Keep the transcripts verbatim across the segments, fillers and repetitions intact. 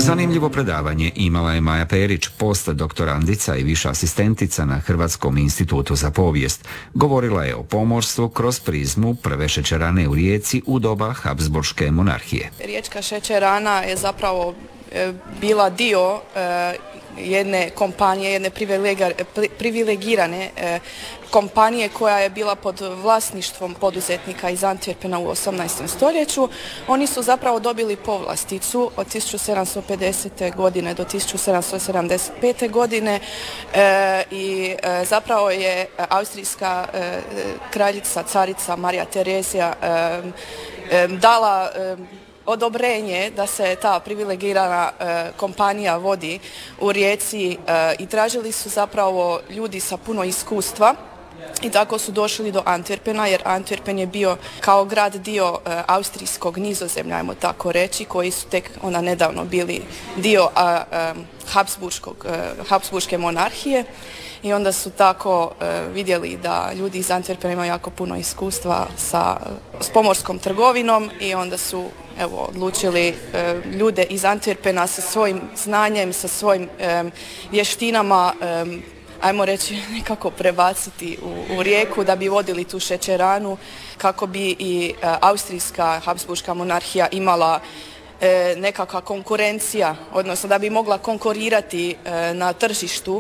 Zanimljivo predavanje imala je Maja Perić, postdoktorandica i viša asistentica na Hrvatskom institutu za povijest. Govorila je o pomorstvu kroz prizmu prve šećerane u Rijeci u doba Habsburške monarhije. Riječka šećerana je zapravo e, bila dio e, jedne kompanije, jedne privilegirane e, kompanije koja je bila pod vlasništvom poduzetnika iz Antwerpena u osamnaestom stoljeću. Oni su zapravo dobili povlasticu od tisuću sedamsto pedesete. godine do tisuću sedamsto sedamdeset pete. godine e, i e, zapravo je austrijska e, kraljica, carica Marija Terezija e, e, dala e, odobrenje da se ta privilegirana e, kompanija vodi u Rijeci e, i tražili su zapravo ljudi sa puno iskustva i tako su došli do Antwerpena, jer Antwerpen je bio kao grad dio e, austrijskog Nizozemlja, ajmo tako reći, koji su tek onda nedavno bili dio a, a, Habsburškog, a, Habsburške monarhije. I onda su tako e, vidjeli da ljudi iz Antwerpena imaju jako puno iskustva sa, s pomorskom trgovinom i onda su evo, odlučili e, ljude iz Antwerpena sa svojim znanjem, sa svojim e, vještinama, e, ajmo reći, nekako prebaciti u, u Rijeku da bi vodili tu šećeranu, kako bi i e, austrijska Habsburška monarhija imala e, nekakva konkurencija, odnosno da bi mogla konkurirati e, na tržištu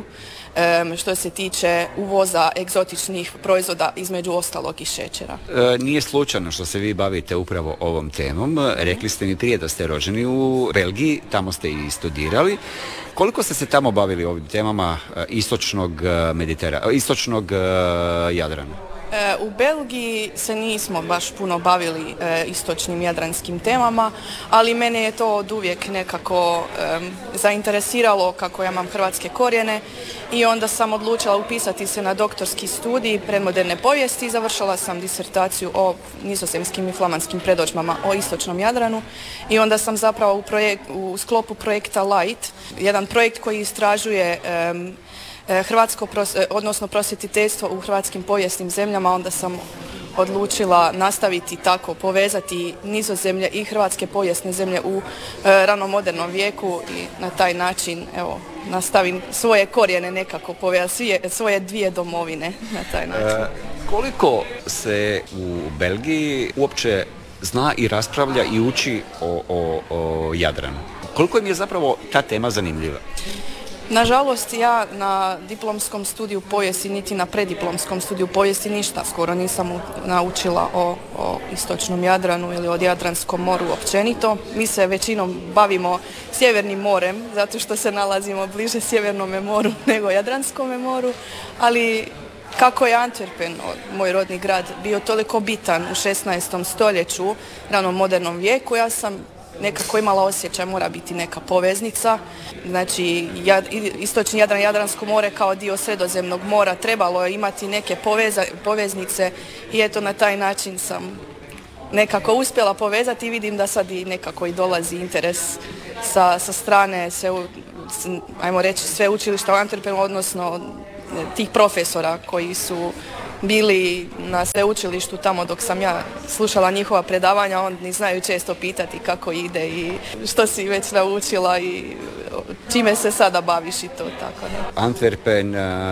što se tiče uvoza egzotičnih proizvoda, između ostalog i šećera. E, nije slučajno što se vi bavite upravo ovom temom. Rekli ste mi prije da ste rođeni u Belgiji, tamo ste i studirali. Koliko ste se tamo bavili ovim temama istočnog Mediterana, istočnog Jadrana? E, u Belgiji se nismo baš puno bavili e, istočnim jadranskim temama, ali mene je to od uvijek nekako e, zainteresiralo kako ja imam hrvatske korijene i onda sam odlučila upisati se na doktorski studij predmoderne povijesti i završila sam disertaciju o nizozemskim i flamanskim predodžbama o istočnom Jadranu i onda sam zapravo u, projek, u sklopu projekta Light, jedan projekt koji istražuje e, hrvatsko, odnosno prosvjetiteljstvo u hrvatskim povijesnim zemljama, onda sam odlučila nastaviti tako, povezati Nizozemlje i hrvatske povijesne zemlje u e, ranomodernom vijeku i na taj način, evo, nastavim svoje korijene nekako, povezati svoje dvije domovine na taj način. E, koliko se u Belgiji uopće zna i raspravlja i uči o, o, o Jadranu? Koliko im je zapravo ta tema zanimljiva? Nažalost, ja na diplomskom studiju povijesti, niti na prediplomskom studiju povijesti ništa skoro nisam naučila o, o istočnom Jadranu ili o Jadranskom moru općenito. Mi se većinom bavimo Sjevernim morem, zato što se nalazimo bliže Sjevernome moru nego Jadranskome moru, ali kako je Antwerpen, moj rodni grad, bio toliko bitan u šesnaestom stoljeću, ranom modernom vijeku, ja sam nekako imala osjećaj, mora biti neka poveznica. Znači, jad, istočni Jadran, Jadransko more kao dio Sredozemnog mora trebalo je imati neke poveza, poveznice i eto na taj način sam nekako uspjela povezati i vidim da sad i nekako i dolazi interes sa, sa strane, sve, ajmo reći, sve učilišta u Antwerpenu, odnosno tih profesora koji su bili na sveučilištu tamo dok sam ja slušala njihova predavanja, oni znaju često pitati kako ide i što si već naučila i čime se sada baviš i to tako. Ne? Antwerpen,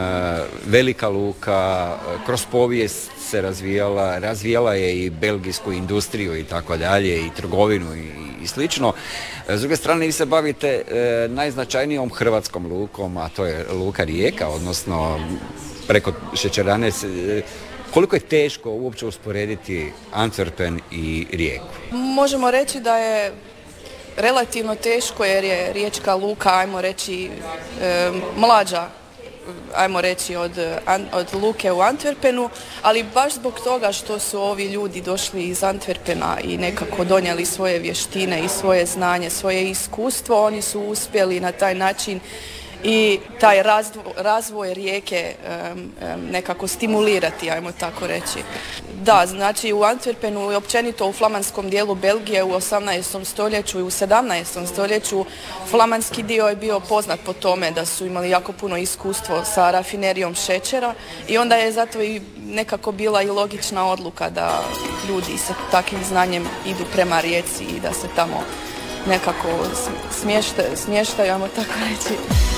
velika luka, kroz povijest se razvijala, razvijala je i belgijsku industriju i tako dalje, i trgovinu i, i slično. S druge strane, vi se bavite e, najznačajnijom hrvatskom lukom, a to je luka Rijeka, odnosno preko šećerane. Koliko je teško uopće usporediti Antwerpen i Rijeku? Možemo reći da je relativno teško jer je riječka luka, ajmo reći, e, mlađa, ajmo reći, od, od luke u Antwerpenu, ali baš zbog toga što su ovi ljudi došli iz Antwerpena i nekako donijeli svoje vještine i svoje znanje, svoje iskustvo, oni su uspjeli na taj način i taj razvoj, razvoj Rijeke um, um, nekako stimulirati, ajmo tako reći. Da, znači u Antwerpenu i općenito u flamanskom dijelu Belgije u osamnaestom stoljeću i u sedamnaestom stoljeću flamanski dio je bio poznat po tome da su imali jako puno iskustvo sa rafinerijom šećera i onda je zato i nekako bila i logična odluka da ljudi sa takvim znanjem idu prema Rijeci i da se tamo nekako smještaj, smještaj, ajmo tako reći.